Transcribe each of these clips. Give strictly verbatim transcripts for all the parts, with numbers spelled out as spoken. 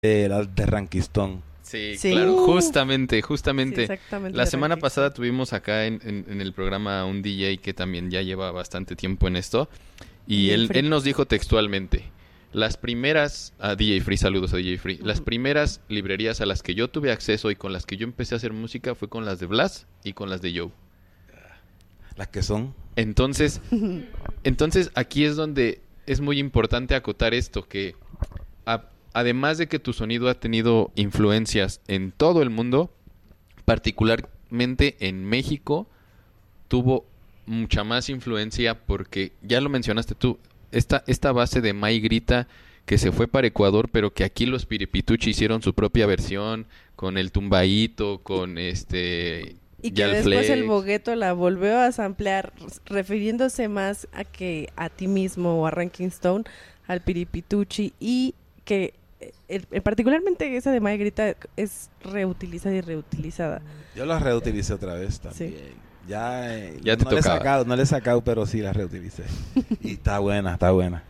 de, la, de Rankistón. Sí, Sí. claro, Uh. justamente, Sí, justamente. exactamente. La de semana Ranking. pasada tuvimos acá en, en, en el programa un D J que también ya lleva bastante tiempo en esto y D J él, Free. él nos dijo textualmente, las primeras, a D J Free, saludos a D J Free, las Ujú. primeras librerías a las que yo tuve acceso y con las que yo empecé a hacer música fue con las de Blas y con las de Joe. Las que son. Entonces, entonces aquí es donde es muy importante acotar esto, que a- además de que tu sonido ha tenido influencias en todo el mundo, particularmente en México, tuvo mucha más influencia porque, ya lo mencionaste tú, esta, esta base de May Grita que se fue para Ecuador, pero que aquí los Piripituchi hicieron su propia versión, con el tumbaíto, con este... Y que Yal después el Flex. Bogueto la volvió a samplear, refiriéndose más a que a ti mismo o a Ranking Stone, al Piripituchi, y que eh, eh, particularmente esa de Maya Grita es reutilizada y reutilizada. Yo las reutilicé otra vez también. Sí. Ya, eh, Ya te no le he tocaba. sacado, no le he sacado, pero sí las reutilicé. Y está buena, está buena.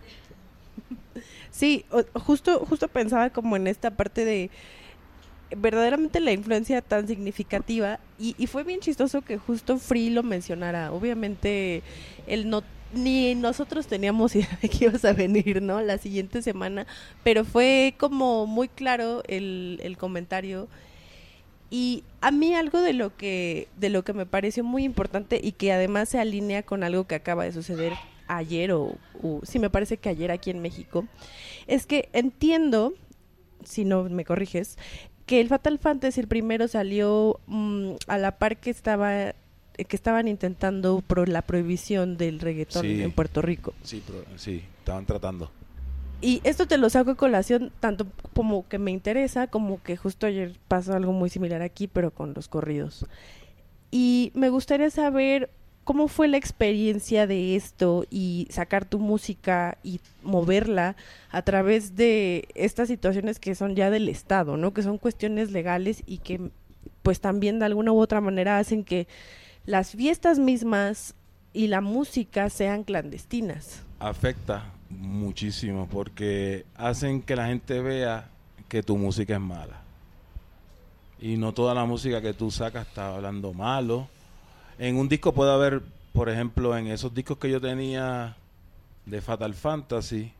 Sí, o- justo, justo pensaba como en esta parte de verdaderamente la influencia tan significativa y, y fue bien chistoso que justo Free lo mencionara. Obviamente él no ni nosotros teníamos idea de que ibas a venir, ¿no? La siguiente semana, pero fue como muy claro el, el comentario. Y a mí algo de lo que de lo que me pareció muy importante y que además se alinea con algo que acaba de suceder ayer o, o sí me parece que ayer aquí en México, es que entiendo, si no me corriges, que el Fatal Fantasy el primero salió mm, a la par que estaba eh, que estaban intentando pro la prohibición del reggaetón Sí. en Puerto Rico. Sí, pero, sí, estaban tratando. Y esto te lo saco a colación tanto como que me interesa, como que justo ayer pasó algo muy similar aquí, pero con los corridos. Y me gustaría saber cómo fue la experiencia de esto y sacar tu música y moverla a través de estas situaciones que son ya del Estado, ¿no? Que son cuestiones legales y que pues también de alguna u otra manera hacen que las fiestas mismas y la música sean clandestinas. Afecta muchísimo porque hacen que la gente vea que tu música es mala. Y no toda la música que tú sacas está hablando malo. En un disco puede haber, por ejemplo, en esos discos que yo tenía de Fatal Fantasy,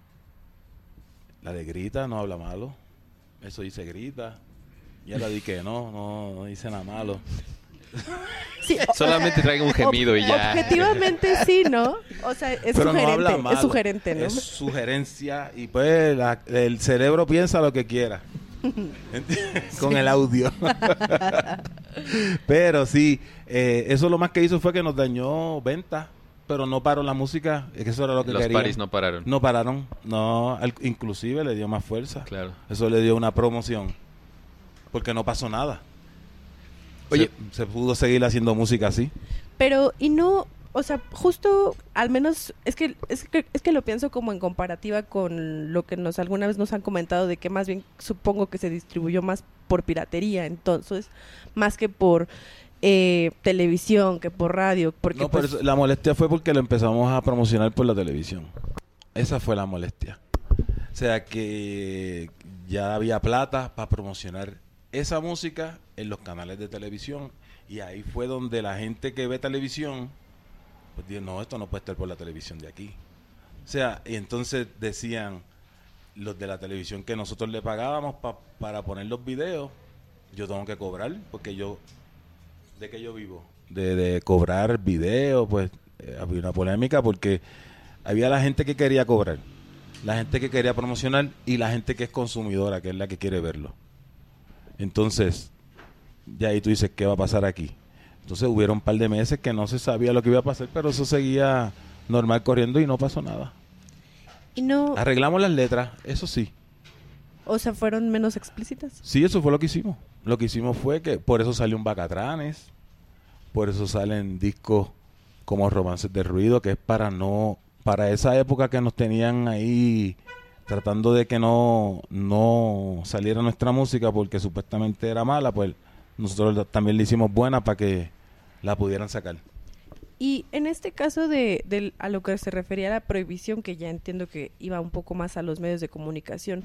la de Grita no habla malo. Eso dice Grita. Ya la di que no, no, no dice nada malo. Sí, o- Solamente traiga un gemido y ya. Objetivamente sí, ¿no? O sea, es Pero no sugerente, habla malo. es sugerente, ¿no? Es sugerencia y pues la- el cerebro piensa lo que quiera. ¿Entiendes? Con el audio. Pero sí, eh, eso lo más que hizo fue que nos dañó ventas, pero no paró la música, es que eso era lo que Los querían. paris no pararon. No pararon, no, al- inclusive le dio más fuerza. Claro. Eso le dio una promoción, porque no pasó nada. Oye, se, se pudo seguir haciendo música así. Pero, y no, o sea, justo, al menos, es que, es que es que lo pienso como en comparativa con lo que nos alguna vez nos han comentado de que más bien supongo que se distribuyó más por piratería, entonces, más que por eh, televisión, que por radio, porque No, por pues, eso, la molestia fue porque lo empezamos a promocionar por la televisión. Esa fue la molestia. O sea que ya había plata para promocionar esa música en los canales de televisión. Y ahí fue donde la gente que ve televisión, pues dijo, no, esto no puede estar por la televisión de aquí. O sea, y entonces decían los de la televisión que nosotros le pagábamos pa- para poner los videos, yo tengo que cobrar, porque yo, ¿de qué yo vivo? De, de cobrar videos, pues eh, había una polémica porque había la gente que quería cobrar, la gente que quería promocionar y la gente que es consumidora, que es la que quiere verlo. Entonces, ya ahí tú dices, ¿qué va a pasar aquí? Entonces hubieron un par de meses que no se sabía lo que iba a pasar, pero eso seguía normal corriendo y no pasó nada. y no, Arreglamos las letras, eso sí. o sea, fueron menos explícitas. Sí, eso fue lo que hicimos. Lo que hicimos fue que por eso salió un Bacatranes, por eso salen discos como Romances de Ruido, que es para no, para esa época que nos tenían ahí tratando de que no, no saliera nuestra música porque supuestamente era mala, pues nosotros también le hicimos buena para que la pudieran sacar. Y en este caso de, de a lo que se refería a la prohibición, que ya entiendo que iba un poco más a los medios de comunicación,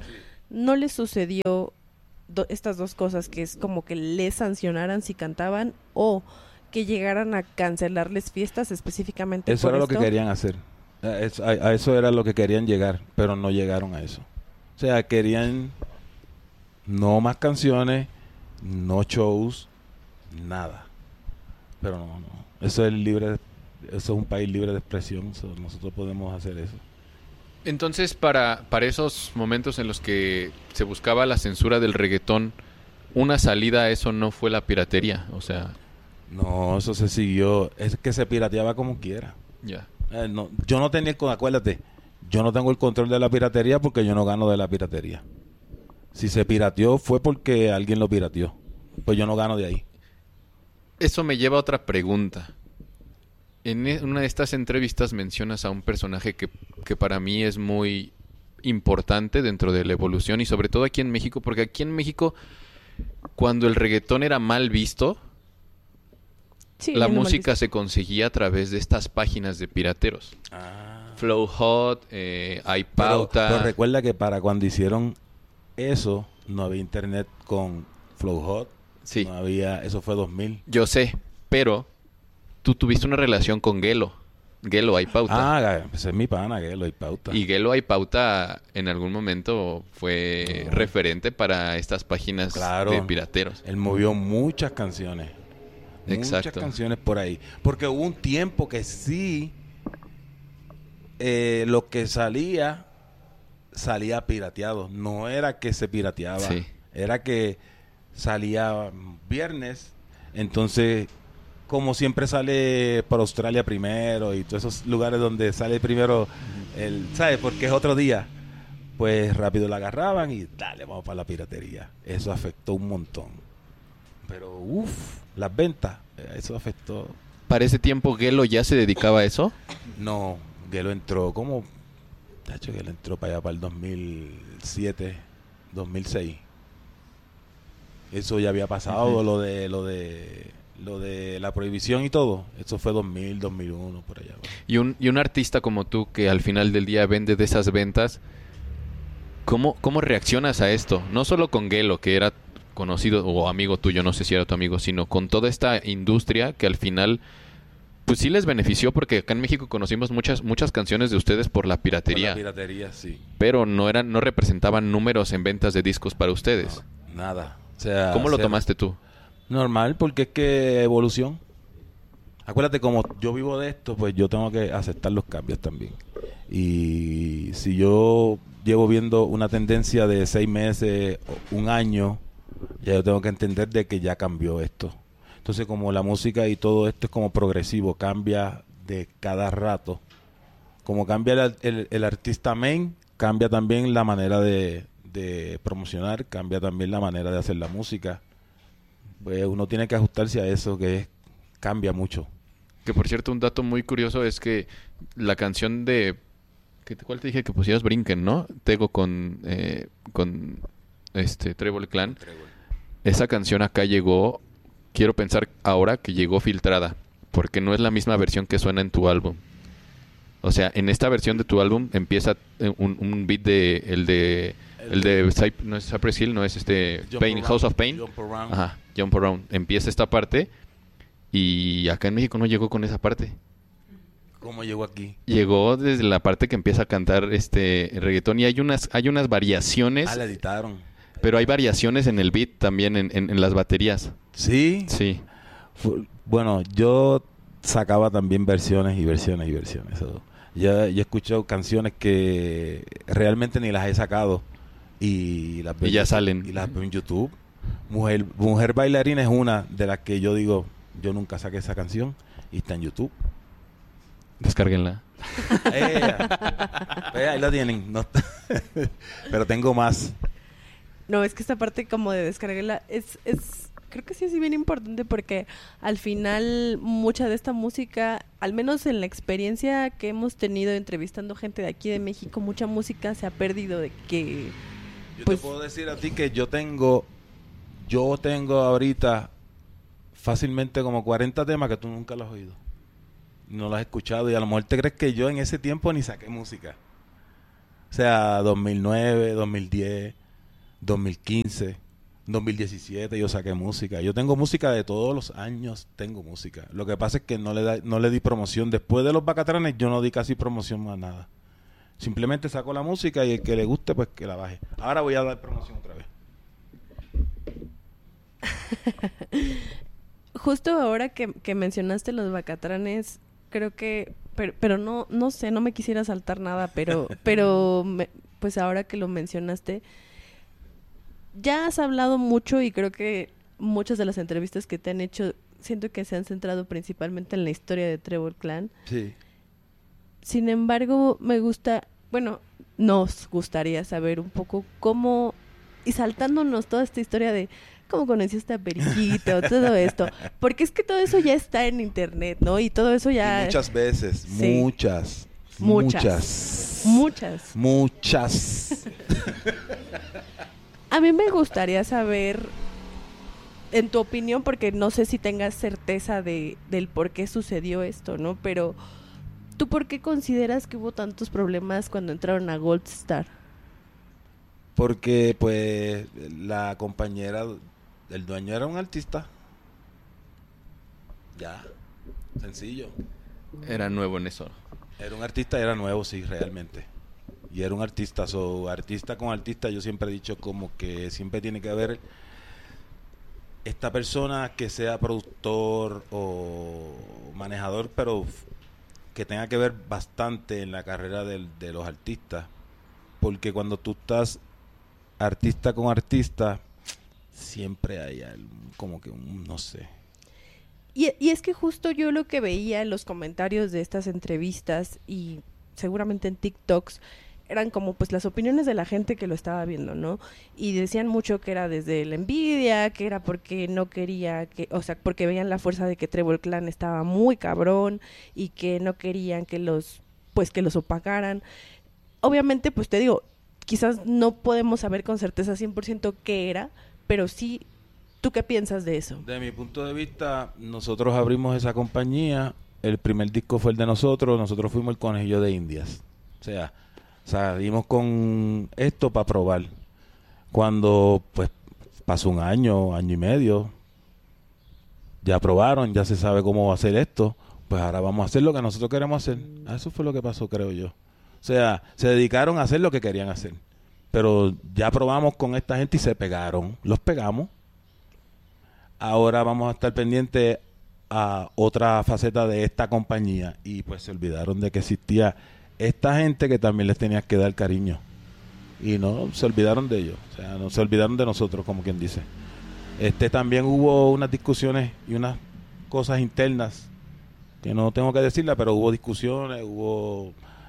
no les sucedió do- estas dos cosas, que es como que les sancionaran si cantaban o que llegaran a cancelarles fiestas específicamente Eso por era esto? lo que querían hacer. A eso, a- a eso era lo que querían llegar, pero no llegaron a eso. O sea, querían no más canciones, no shows, nada. Pero no, no. Eso es libre, eso es un país libre de expresión. So, nosotros podemos hacer eso. Entonces, para, para esos momentos en los que se buscaba la censura del reggaetón, una salida a eso no fue la piratería, o sea, No, eso se siguió. Es que se pirateaba como quiera. ya. Eh, no, yo no tenía el con- acuérdate, yo no tengo el control de la piratería porque yo no gano de la piratería. Si se pirateó fue porque alguien lo pirateó. Pues yo no gano de ahí. Eso me lleva a otra pregunta. En e- una de estas entrevistas mencionas a un personaje que, que para mí es muy importante dentro de la evolución y sobre todo aquí en México, porque aquí en México, cuando el reggaetón era mal visto, Sí, la ya no música mal se conseguía a través de estas páginas de pirateros. Flow Hot, eh, Pero, iPauta. pero recuerda que para cuando hicieron eso, no había internet con Flow Hot. Sí. No había, eso fue dos mil. Yo sé, pero tú tuviste una relación con Gelo. Gelo iPauta. Ah, ese es mi pana, que lo hay pauta. Y Gelo iPauta en algún momento fue No. referente para estas páginas Claro. de pirateros. Él movió muchas canciones. Muchas Exacto. canciones por ahí. Porque hubo un tiempo que sí, eh, lo que salía, salía pirateado. No era que se pirateaba. Sí. Era que salía viernes. Entonces, como siempre sale para Australia primero y todos esos lugares donde sale primero, el, ¿sabes? Porque es otro día. Pues rápido la agarraban y dale, vamos para la piratería. Eso afectó un montón. Pero, uff, las ventas, eh, eso afectó. ¿Para ese tiempo Gelo ya se dedicaba a eso? No, Gelo entró como, tacho, Gelo entró para allá para el dos mil siete, dos mil seis. Eso ya había pasado, Ujú. lo de lo de lo de la prohibición y todo. Eso fue dos mil, dos mil uno por allá. Y un, y un artista como tú que al final del día vende de esas ventas, ¿cómo, cómo reaccionas a esto? No solo con Gelo, que era conocido o amigo tuyo, no sé si era tu amigo, sino con toda esta industria que al final, pues sí les benefició, porque acá en México conocimos muchas muchas canciones de ustedes por la Por piratería, la piratería, sí. pero no eran no representaban números en ventas de discos para ustedes. No, nada. O sea, ¿Cómo lo cero. tomaste tú? Normal, porque es que evolución. Acuérdate, como yo vivo de esto, pues yo tengo que aceptar los cambios también. Y si yo llevo viendo una tendencia de seis meses, o un año, ya yo tengo que entender de que ya cambió esto. Entonces, como la música y todo esto es como progresivo, cambia de cada rato. Como cambia el, el- el artista main, cambia también la manera de, de promocionar, cambia también la manera de hacer la música. Pues uno tiene que ajustarse a eso, que es- cambia mucho. Que por cierto, un dato muy curioso es que la canción de... ¿qué- ¿Cuál te dije que pusieras? Brinquen, ¿no? Tego con, eh, con este Trébol Clan. Esa canción acá llegó, quiero pensar ahora que llegó filtrada, porque no es la misma versión que suena en tu álbum. O sea, en esta versión de tu álbum empieza eh, un, un beat de... El de... El de... Cyp- no es Cypress Hill, no es este... Jump Pain, Around, House of Pain. Jump Around. Ajá, Jump Around. Empieza esta parte y acá en México no llegó con esa parte. ¿Cómo llegó aquí? Llegó desde la parte que empieza a cantar este reggaetón y hay unas hay unas variaciones, Ah, la editaron. pero hay variaciones en el beat también en, en, en las baterías. Sí. Sí. Fu- Bueno, yo sacaba también versiones y versiones y versiones. So, yo, yo he escuchado canciones que realmente ni las he sacado y las veo Y ya en- salen. y las veo en YouTube. Mujer, Mujer Bailarina es una de las que yo digo, yo nunca saqué esa canción y está en YouTube. Descárguenla. Ella. Pues ahí la tienen. No está- Pero tengo más. No, es que esta parte como de descargarla es, es, creo que sí es bien importante porque al final mucha de esta música, al menos en la experiencia que hemos tenido entrevistando gente de aquí de México, mucha música se ha perdido de que, Yo pues, te puedo decir a ti que yo tengo, yo tengo ahorita fácilmente como cuarenta temas que tú nunca los has oído. No los has escuchado y a lo mejor te crees que yo en ese tiempo ni saqué música. O sea, dos mil nueve, dos mil diez, dos mil quince, dos mil diecisiete yo saqué música. Yo tengo música de todos los años, tengo música. Lo que pasa es que no le da, no le di promoción. Después de los Bacatranes yo no di casi promoción a nada. Simplemente saco la música y el que le guste pues que la baje. Ahora voy a dar promoción otra vez. Justo ahora que, que mencionaste los Bacatranes, creo que, pero, pero no, no sé, no me quisiera saltar nada, pero, pero me, pues ahora que lo mencionaste, ya has hablado mucho y creo que muchas de las entrevistas que te han hecho, siento que se han centrado principalmente en la historia de Trébol Clan. Sí. Sin embargo, me gusta, bueno, nos gustaría saber un poco cómo, y saltándonos toda esta historia de cómo conociste a Periquito, todo esto, porque es que todo eso ya está en internet, ¿no? Y todo eso ya... Y muchas veces, Sí. muchas, Muchas. muchas, Muchas. muchas. A mí me gustaría saber, en tu opinión, porque no sé si tengas certeza de, del por qué sucedió esto, ¿no? Pero, ¿tú por qué consideras que hubo tantos problemas cuando entraron a Gold Star? Porque, pues, la compañera, el dueño era un artista. Ya, sencillo. Era nuevo en eso. Era un artista, era nuevo, sí, realmente. Y era un artista, so, artista con artista, yo siempre he dicho como que siempre tiene que haber esta persona que sea productor o manejador, pero que tenga que ver bastante en la carrera del, de los artistas. Porque cuando tú estás artista con artista, siempre hay algo, como que un, no sé. Y, y es que justo yo lo que veía en los comentarios de estas entrevistas y seguramente en TikToks eran como pues las opiniones de la gente que lo estaba viendo, ¿no? Y decían mucho que era desde la envidia, que era porque no quería que, o sea, porque veían la fuerza de que Trébol Clan estaba muy cabrón y que no querían que los, pues que los opacaran. Obviamente, pues te digo, quizás no podemos saber con certeza cien por ciento qué era, pero sí, ¿tú qué piensas de eso? De mi punto de vista, nosotros abrimos esa compañía, el primer disco fue el de nosotros, nosotros fuimos el conejillo de Indias. O sea, salimos con esto para probar. Cuando pues pasó un año, año y medio, ya probaron, ya se sabe cómo va a ser esto, pues ahora vamos a hacer lo que nosotros queremos hacer. Eso fue lo que pasó, creo yo. O sea, se dedicaron a hacer lo que querían hacer. Pero ya probamos con esta gente y se pegaron. Los pegamos. Ahora vamos a estar pendientes a otra faceta de esta compañía. Y pues se olvidaron de que existía esta gente que también les tenías que dar cariño. Y no se olvidaron de ellos. O sea, no se olvidaron de nosotros, como quien dice. Este también hubo unas discusiones y unas cosas internas que no tengo que decirlas, pero hubo discusiones, hubo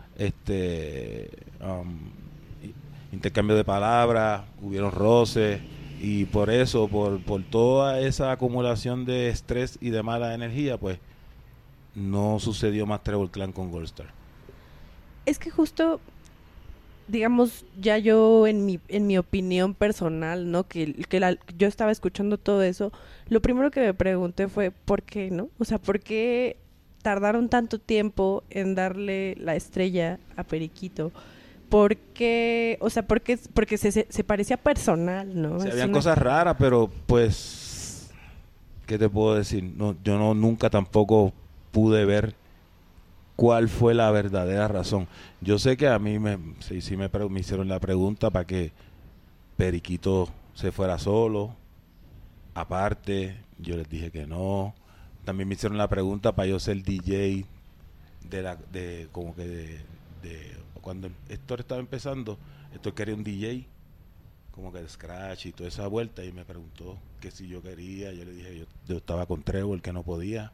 este um, intercambio de palabras, hubieron roces, y por eso, por, por toda esa acumulación de estrés y de mala energía, pues no sucedió más Trébol Clan con Gold Star. Es que justo, digamos, ya yo en mi en mi opinión personal, ¿no? Que, que la, yo estaba escuchando todo eso, lo primero que me pregunté fue ¿por qué, no? O sea, ¿por qué tardaron tanto tiempo en darle la estrella a Periquito? Porque, o sea, porque, porque se, se, se parecía personal, ¿no? O sea, Es habían una- cosas raras, pero pues, ¿qué te puedo decir? No, yo no nunca tampoco pude ver cuál fue la verdadera razón. Yo sé que a mí me, sí, sí me, pre- me hicieron la pregunta para que Periquito se fuera solo, aparte, yo les dije que no. También me hicieron la pregunta para yo ser D J de la, de, como que de, de cuando Héctor estaba empezando, Héctor quería un D J, como que de scratch y toda esa vuelta, y me preguntó que si yo quería. Yo le dije, yo, yo estaba con Trébol, que no podía.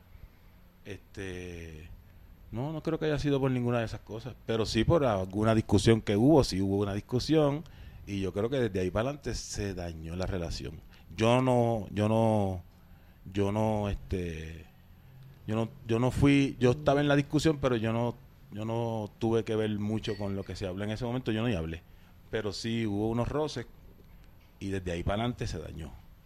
Este, no, no creo que haya sido por ninguna de esas cosas, pero sí por alguna discusión que hubo, sí hubo una discusión, y yo creo que desde ahí para adelante se dañó la relación. Yo no, yo no, yo no, este, yo no, yo no fui, yo estaba en la discusión, pero yo no, yo no tuve que ver mucho con lo que se habló en ese momento, yo no hablé, pero sí hubo unos roces y desde ahí para adelante se dañó.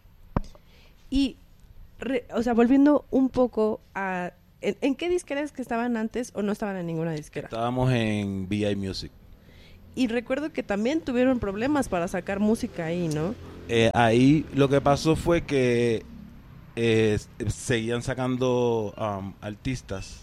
Y, re- o sea, volviendo un poco a... ¿En, en qué disqueras que estaban antes o no estaban en ninguna disquera? Estábamos en V I Music. y recuerdo que también tuvieron problemas para sacar música ahí, ¿no? Eh, ahí lo que pasó fue que eh, seguían sacando um, artistas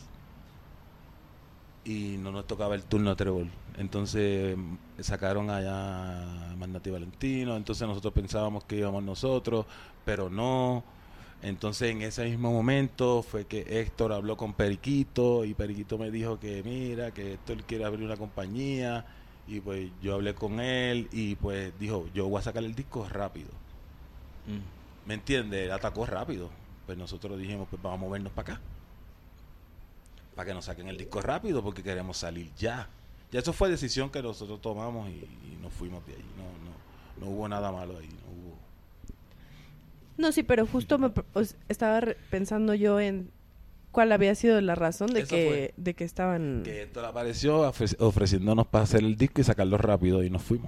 y no nos tocaba el turno a Trébol. Entonces sacaron allá Magnati Valentino, entonces nosotros pensábamos que íbamos nosotros, pero no. Entonces en ese mismo momento fue que Héctor habló con Periquito y Periquito me dijo que mira, que Héctor quiere abrir una compañía y pues yo hablé con él y pues dijo, yo voy a sacar el disco rápido. Mm. ¿Me entiendes? Él atacó rápido. Pues nosotros dijimos, pues vamos a movernos para acá. Para que nos saquen el disco rápido porque queremos salir ya. Ya eso fue decisión que nosotros tomamos y, y nos fuimos de ahí. No, no, no hubo nada malo ahí, no hubo. No, sí, pero justo me, pues, estaba re- pensando yo en cuál había sido la razón de Eso que fue. de que estaban... Que esto le apareció ofre- ofreciéndonos para hacer el disco y sacarlo rápido y nos fuimos.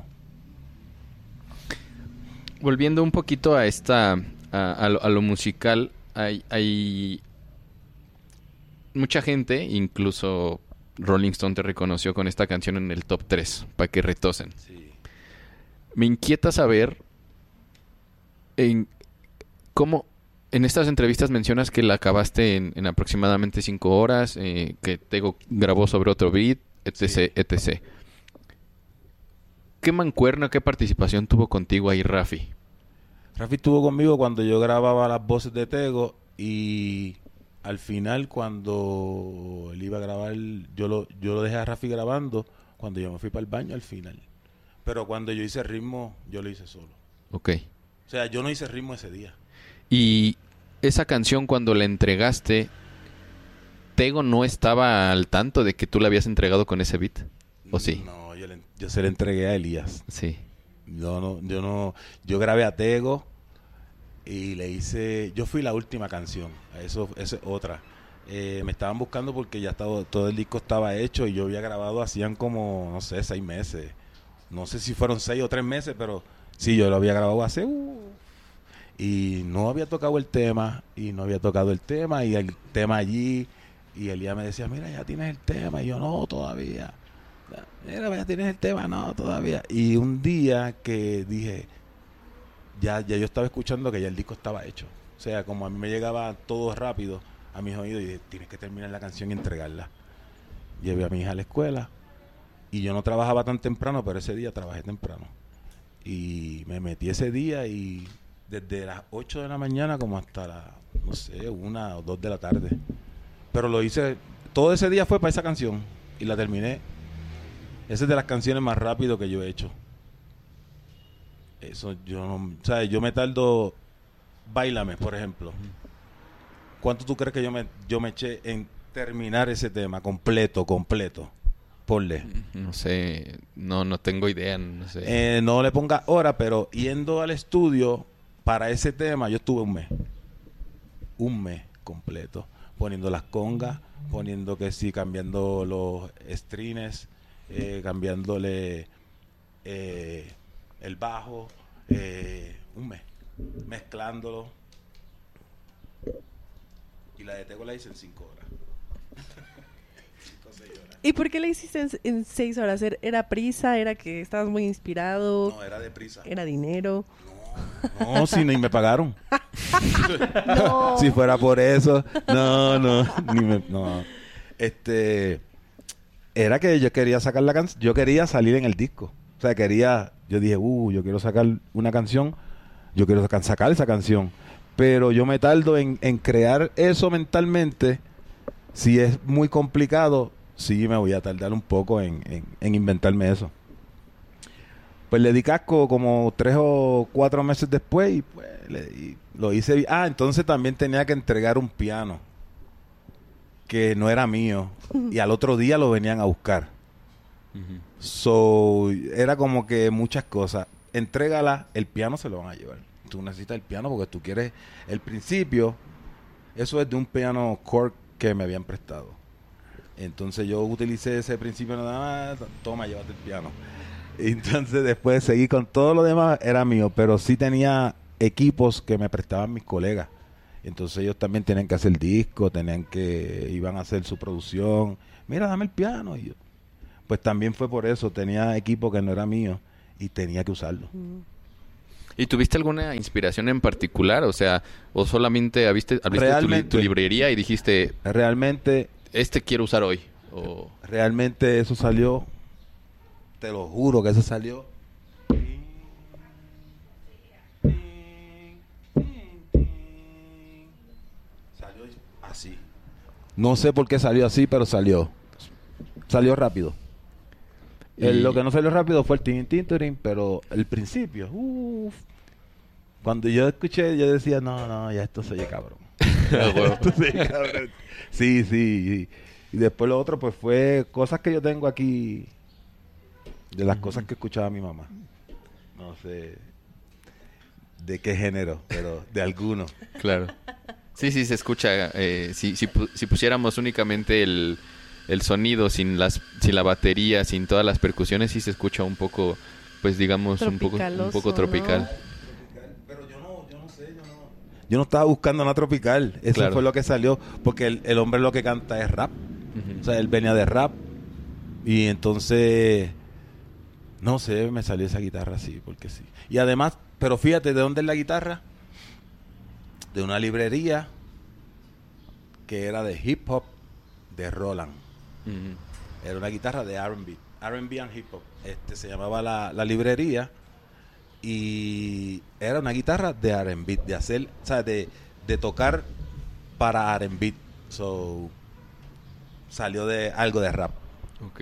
Volviendo un poquito a esta a, a, lo, a lo musical, hay, hay mucha gente, incluso Rolling Stone te reconoció con esta canción en el top tres, para que retosen. Sí. Me inquieta saber en cómo en estas entrevistas mencionas que la acabaste en, en aproximadamente cinco horas, eh, que Tego grabó sobre otro beat, etc, Sí. etcétera. ¿Qué mancuerna, qué participación tuvo contigo ahí Rafi? Rafi estuvo conmigo cuando yo grababa las voces de Tego y al final cuando él iba a grabar, yo lo, yo lo dejé a Rafi grabando cuando yo me fui para el baño al final. Pero cuando yo hice ritmo, yo lo hice solo. Ok. O sea, yo no hice ritmo ese día. Y esa canción cuando la entregaste, Tego no estaba al tanto de que tú la habías entregado con ese beat, ¿o sí? No, yo, le, yo se le entregué a Elías. Sí. Yo no, yo no, yo grabé a Tego y le hice, yo fui la última canción, eso, esa es otra. Eh, me estaban buscando porque ya estaba, todo el disco estaba hecho y yo había grabado hacían como, no sé, seis meses. No sé si fueron seis o tres meses, pero sí, yo lo había grabado hace... Uh, y no había tocado el tema, y no había tocado el tema, y el tema allí, y Elías me decía, mira, ya tienes el tema, y yo, no, todavía. Mira, ya tienes el tema, no, todavía. Y un día que dije, ya, ya yo estaba escuchando que ya el disco estaba hecho. O sea, como a mí me llegaba todo rápido a mis oídos, y dije, tienes que terminar la canción y entregarla. Llevé a mi hija a la escuela, y yo no trabajaba tan temprano, pero ese día trabajé temprano. Y me metí ese día y desde las ocho de la mañana como hasta las, no sé, una o dos de la tarde. Pero lo hice, todo ese día fue para esa canción y la terminé. Esa es de las canciones más rápido que yo he hecho. Eso yo no, o sea, yo me tardo, Báilame, por ejemplo. ¿Cuánto tú crees que yo me, yo me eché en terminar ese tema completo, completo? Ponle. No sé, no, no tengo idea, no sé. Eh, no le ponga hora, pero yendo al estudio para ese tema, yo estuve un mes. Un mes completo. Poniendo las congas, poniendo que sí, cambiando los strings, eh, cambiándole eh, el bajo. Eh, un mes. Mezclándolo. Y la de Tego la hice en cinco horas. cinco o seis horas. ¿Y por qué la hiciste en, en seis horas? ¿Era- ¿Era prisa? ¿Era que estabas muy inspirado? No, era deprisa. ¿Era dinero? No, no, si ni me pagaron. No. Si fuera por eso, no, no, ni me, no. Este, era que yo quería sacar la canción, yo quería salir en el disco. O sea, quería, yo dije, uh, yo quiero sacar una canción, yo quiero sacar, sacar esa canción. Pero yo me tardo en, en crear eso mentalmente. Si es muy complicado, sí me voy a tardar un poco en, en, en inventarme eso. Pues le di casco como tres o cuatro meses después y pues le, y lo hice. bi- Ah, entonces también tenía que entregar un piano que no era mío y al otro día lo venían a buscar. Ujú. So, era como que muchas cosas. Entrégala, el piano se lo van a llevar. Tú necesitas el piano porque tú quieres el principio. Eso es de un piano Korg que me habían prestado. Entonces yo utilicé ese principio nada más. Toma, llévate el piano. Entonces después seguí con todo lo demás, era mío, pero sí tenía equipos que me prestaban mis colegas. Entonces ellos también tenían que hacer disco, tenían que, iban a hacer su producción. Mira, dame el piano. Y yo, pues también fue por eso. Tenía equipo que no era mío y tenía que usarlo. ¿Y tuviste alguna inspiración en particular? O sea, ¿o solamente abriste, abriste tu, li- tu librería y dijiste, Realmente, este quiero usar hoy? O... realmente eso salió, te lo juro que eso salió. Salió así. No sé por qué salió así, pero salió. Salió rápido. Y- El- lo que no salió rápido fue el tin tin turin, pero el principio, uff. Cuando yo escuché, yo decía, no, no, ya esto se oye cabrón. Ah, huevo. Esto se oye cabrón. Sí, sí. Y, y después lo otro, pues fue cosas que yo tengo aquí, de las cosas que escuchaba mi mamá. No sé de qué género, pero de alguno. Claro. Sí, sí, se escucha. Eh, si, si, pu- si pusiéramos únicamente el, el sonido, sin las sin la batería, sin todas las percusiones, sí se escucha un poco, pues digamos, un poco, un Tropicaloso, poco tropical. ¿no? Pero yo no, yo no sé, yo no... Yo no estaba buscando nada tropical. Eso Claro. fue lo que salió, porque el, el hombre lo que canta es rap. Ujú. O sea, él venía de rap. Y entonces, no sé, me salió esa guitarra así, porque sí. Y además, pero fíjate, ¿de dónde es la guitarra? De una librería que era de hip hop de Roland. Ujú. Era una guitarra de R and B. R and B and hip hop. Este, se llamaba la, la librería. Y era una guitarra de R and B, de hacer, o sea, de, de tocar para R and B. So, salió de algo de rap. Ok.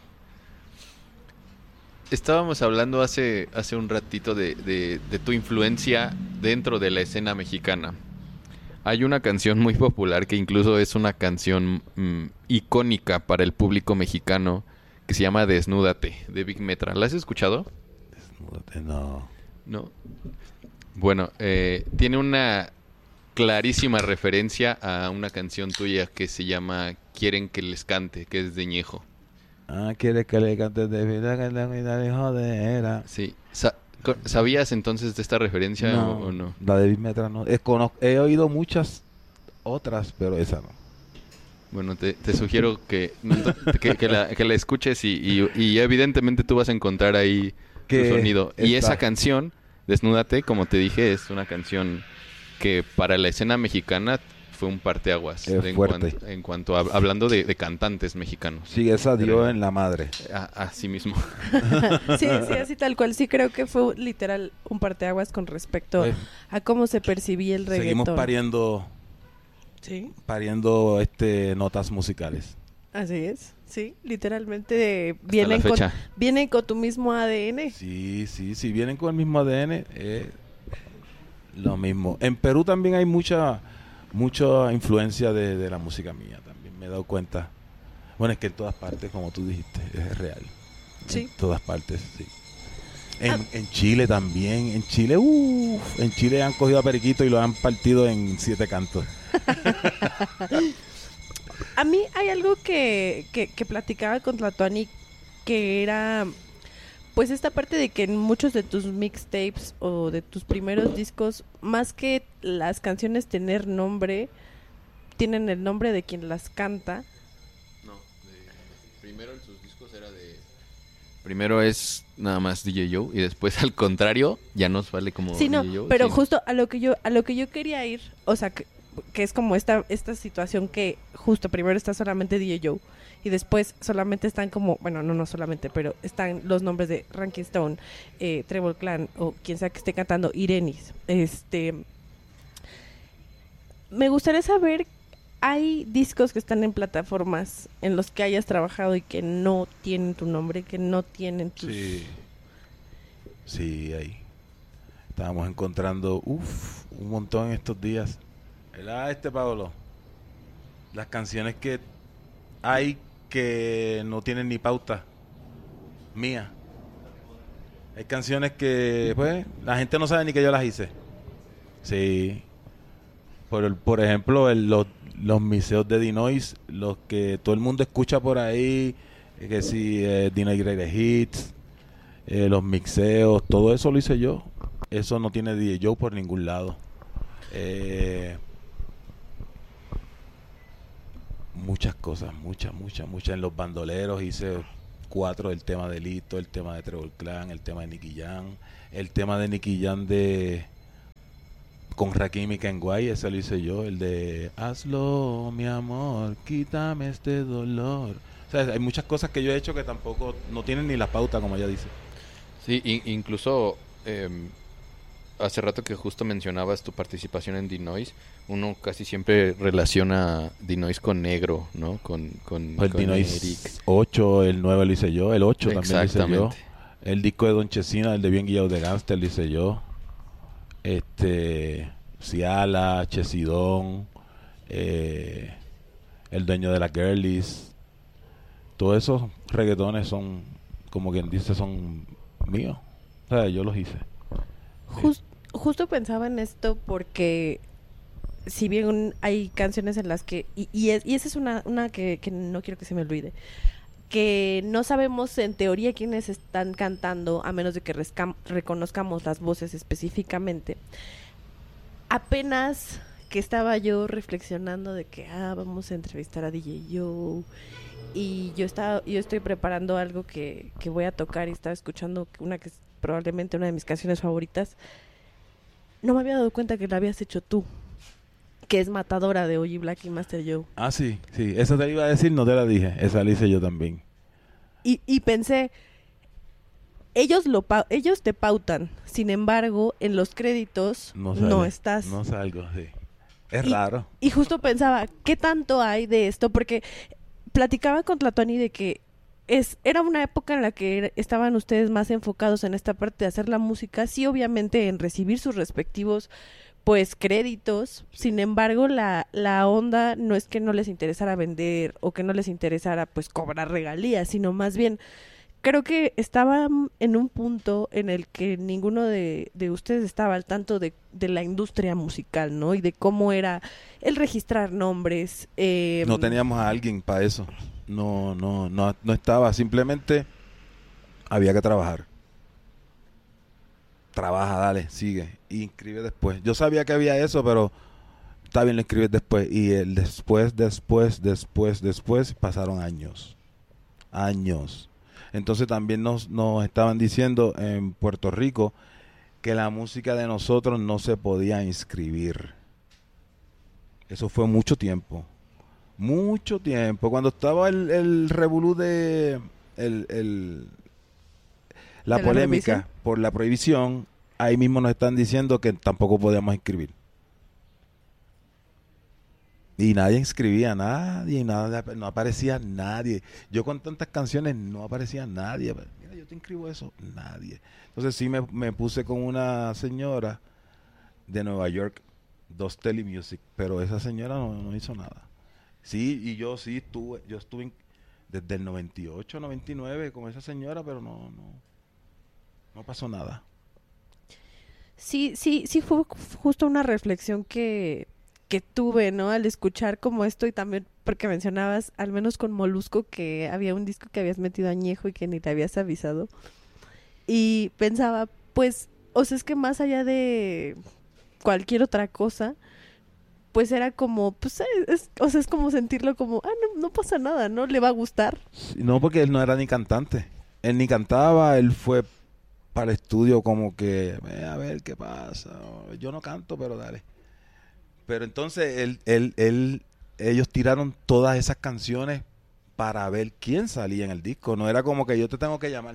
Estábamos hablando hace, hace un ratito de, de, de tu influencia dentro de la escena mexicana. Hay una canción muy popular que incluso es una canción mm, icónica para el público mexicano que se llama Desnúdate, de Big Metra. ¿La has escuchado? No. No. Bueno, eh, tiene una clarísima referencia a una canción tuya que se llama Quieren que les cante, que es de Ñejo. Ah, quiere que le cantes de vida, que le vida de jodera. Sí. Sa- co- ¿Sabías entonces de esta referencia No, o, o no? la de Big Metra no. Es cono- he oído muchas otras, pero esa no. Bueno, te, te sugiero que, que, que la, que la escuches y, y, y evidentemente tú vas a encontrar ahí tu Que sonido. Y está- esa canción, Desnúdate, como te dije, es una canción que para la escena mexicana fue un parteaguas. Es en, fuerte. cuan- en cuanto a, hablando de, de cantantes mexicanos. Sí, esa dio en la madre. A- Así mismo. Sí, sí, así tal cual. Sí creo que fue literal un parteaguas con respecto Pues, a cómo se percibía el reggaetón. seguimos pariendo, Sí, pariendo este notas musicales. así es. Sí, literalmente vienen la con, fecha. vienen con tu mismo A D N. Sí, sí, si vienen con el mismo A D N, es lo mismo. En Perú también hay mucha mucha influencia de, de la música mía, también me he dado cuenta. Bueno, es que en todas partes, como tú dijiste, es real. Sí. En todas partes, sí. En, Ah. en Chile también, en Chile, uff, en Chile han cogido a Periquito y lo han partido en siete cantos. A mí hay algo que, que, que platicaba con Tlatuani que era pues esta parte de que en muchos de tus mixtapes o de tus primeros discos, más que las canciones tener nombre, tienen el nombre de quien las canta. No, primero en sus discos era de... Primero es nada más D J Joe y después al contrario ya nos vale como Sí, no, D J Joe. pero sí. justo a lo que yo a lo que yo quería ir, o sea, que, que es como esta esta situación que justo primero está solamente D J Joe y después solamente están como, bueno, no no solamente, pero están los nombres de Ranking Stone, eh, Treble Clan o quien sea que esté cantando, Irenis. Este me gustaría saber, ¿hay discos que están en plataformas en los que hayas trabajado y que no tienen tu nombre, que no tienen tus... Sí. Sí, ahí. Estábamos encontrando, uff, un montón estos días. ¿Verdad, este Pablo? Las canciones que hay que no tienen ni pauta mía. Hay canciones que, pues, la gente no sabe ni que yo las hice. Sí. Por, el- por ejemplo, el- los, los miseos de Dinois, los que todo el mundo escucha por ahí, eh, que si eh, Dinois Greatest Hits, eh, los mixeos, todo eso lo hice yo. Eso no tiene D J Joe por ningún lado. Eh, muchas cosas, muchas, muchas, muchas. En los bandoleros hice cuatro, el tema de Lito, el tema de Trevor Clan, el tema de Nicky Jam, el tema de Nicky Jam de con Rakim y Kenway, ese lo hice yo, el de hazlo mi amor, quítame este dolor. O sea, hay muchas cosas que yo he hecho que tampoco no tienen ni la pauta, como ella dice. Sí, in- incluso eh, hace rato que justo mencionabas tu participación en D-Noise, uno casi siempre relaciona D-Noise con negro, ¿no? Con, con, Pues el con D-Noise Eric. ocho, el nueve lo hice yo, el ocho también lo hice yo. Exactamente. El disco de Don Chesina, el de Bien Guillado de Gangster, lo hice yo. Este, Ciala, Chesidón, eh, el dueño de las Girlies. Todos esos reggaetones son, como quien dice, son míos. O sea, yo los hice. Jus- justo pensaba en esto porque si bien hay canciones en las que, y, y, es, y esa es una, una que, que no quiero que se me olvide, que no sabemos en teoría quiénes están cantando a menos de que rescam- reconozcamos las voces específicamente. Apenas que estaba yo reflexionando de que ah, vamos a entrevistar a D J Joe y yo estaba yo estoy preparando algo que, que voy a tocar y estaba escuchando una que es probablemente una de mis canciones favoritas. No me había dado cuenta que la habías hecho tú, que es Matadora de Oji Black y Master Joe. Ah, sí, sí. Esa te iba a decir, no te la dije. Esa la hice yo también. Y, y pensé, ellos lo pau- ellos te pautan, sin embargo, en los créditos No, no, sale, estás. No salgo, sí. Es Y- raro. Y justo pensaba, ¿qué tanto hay de esto? Porque platicaba con Tlatuani de que es era una época en la que era- estaban ustedes más enfocados en esta parte de hacer la música, sí, obviamente en recibir sus respectivos pues créditos, sin embargo la, la onda no es que no les interesara vender o que no les interesara pues cobrar regalías, sino más bien creo que estaban en un punto en el que ninguno de, de ustedes estaba al tanto de, de la industria musical, ¿no? Y de cómo era el registrar nombres. Eh, No teníamos a alguien para eso. No, no, no, no estaba. Simplemente había que trabajar. Trabaja, dale, sigue. Y inscribe después. Yo sabía que había eso, pero está bien, lo escribes después. Y el después, después, después, después, pasaron años. Años. Entonces también nos, nos estaban diciendo en Puerto Rico que la música de nosotros no se podía inscribir. Eso fue mucho tiempo. Mucho tiempo. Cuando estaba el, el revolú de el, el, la ¿De la polémica prohibición? por la prohibición, ahí mismo nos están diciendo que tampoco podíamos inscribir. Y nadie inscribía, nadie, nada, no aparecía nadie. Yo con tantas canciones no aparecía nadie. Mira, yo te inscribo eso, nadie. Entonces sí me, me puse con una señora de Nueva York, dos Telemusic, pero esa señora no, no hizo nada. Sí, y yo sí estuve, yo estuve en- desde el noventa y ocho, noventa y nueve con esa señora, pero no, no, no pasó nada. Sí, sí, sí fue justo una reflexión que, que tuve, ¿no? Al escuchar como esto y también porque mencionabas, al menos con Molusco, que había un disco que habías metido añejo y que ni te habías avisado. Y pensaba, pues, o sea, es que más allá de cualquier otra cosa, pues era como, pues, eh, es, o sea, es como sentirlo como, ah, no, no pasa nada, ¿no? Le va a gustar. Sí, no, porque él no era ni cantante. Él ni cantaba, él fue para el estudio como que, "Ve a ver qué pasa. Yo no canto, pero dale." Pero entonces él, él, él, ellos tiraron todas esas canciones para ver quién salía en el disco. No era como que yo te tengo que llamar.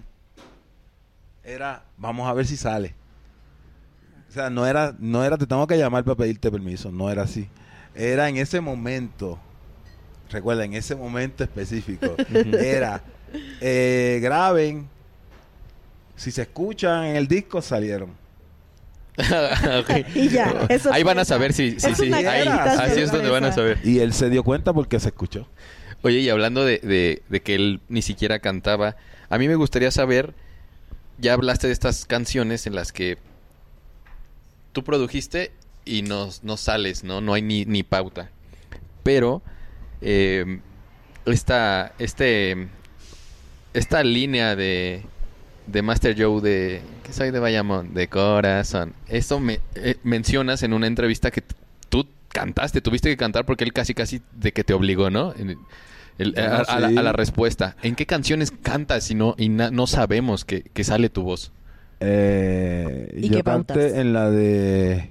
Era, vamos a ver si sale. O sea, no era, no era te tengo que llamar para pedirte permiso. No era así. Era en ese momento. Recuerda, en ese momento específico. Era, eh, graben. Si se escuchan en el disco, salieron. Ok. Y ya, eso Ahí sí van a es- saber si, sí, es sí, una ahí, cajita así es donde van a sorpresa. saber. Y él se dio cuenta porque se escuchó. Oye, y hablando de, de, de que él ni siquiera cantaba, a mí me gustaría saber, ya hablaste de estas canciones en las que tú produjiste y no, no sales, ¿no? No hay ni, ni pauta. Pero eh, esta, este, esta línea de, de Master Joe de... ¿Qué soy de Bayamón? De corazón. Esto me eh, mencionas en una entrevista que t- tú cantaste, tuviste que cantar porque él casi casi de que te obligó, ¿no? En- El- No, a, a la, sí. a la respuesta. ¿En qué canciones cantas y no, y na- no sabemos que, que sale tu voz? Eh, ¿Y yo qué canté pautas? en la de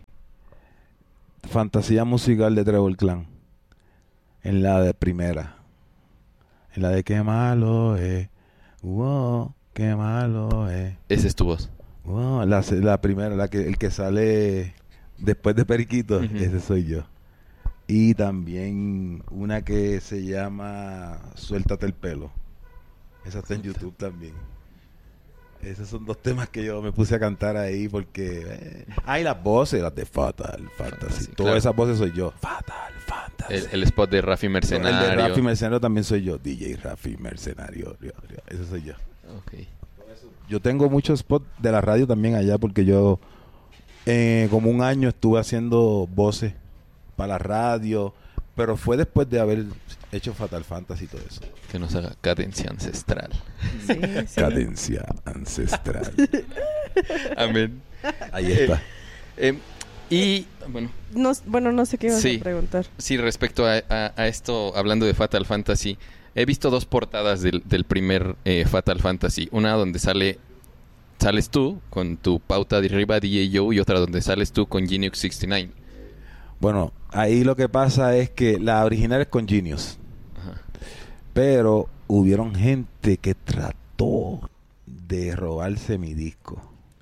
Fantasía Musical de Trevor Clan. En la de primera. En la de Qué malo es. Wow, qué malo es. Esa es tu voz. Wow, la, la primera, la que, el que sale después de Periquito, Ujú. ese soy yo. Y también una que se llama Suéltate el pelo. Esa está en YouTube también. Esos son dos temas que yo me puse a cantar ahí porque... Eh, ah, y las voces, las de Fatal Fantasy. Fantasy, Todas claro. esas voces soy yo. Fatal Fantasy. El, el spot de Rafi Mercenario. El de Rafi Mercenario también soy yo. D J Rafi Mercenario. Ese soy yo. Ok. Yo tengo muchos spots de la radio también allá porque yo eh, como un año estuve haciendo voces para la radio, pero fue después de haber hecho Fatal Fantasy y todo eso. Que nos haga cadencia ancestral. Sí, sí. Cadencia ancestral. Amén. Ahí está. Eh, y, bueno, No, bueno, no sé qué ibas Sí. a preguntar. sí, respecto a, a- a esto, hablando de Fatal Fantasy, he visto dos portadas del, del primer eh, Fatal Fantasy. Una donde sale sales tú con tu pauta de arriba D J Joe y otra donde sales tú con Genius sesenta y nueve. Bueno, ahí lo que pasa es que la original es con Genius, Ajá. pero hubieron gente que trató de robarse mi disco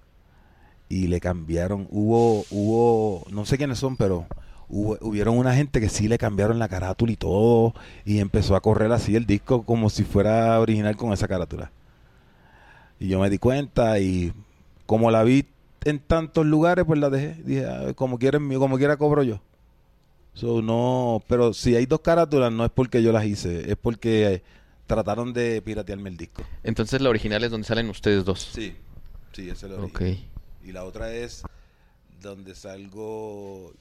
y le cambiaron. Hubo, hubo, no sé quiénes son, pero hubo, hubieron una gente que sí le cambiaron la carátula y todo y empezó a correr así el disco como si fuera original con esa carátula. Y yo me di cuenta y como la vi en tantos lugares, pues la dejé. Dije, "Ah, como quieren, como quiera cobro yo." So, no, pero si hay dos carátulas no es porque yo las hice, es porque eh, trataron de piratearme el disco. Entonces la original es donde salen ustedes dos. Sí, sí, esa es la Ok. original. Y la otra es donde salgo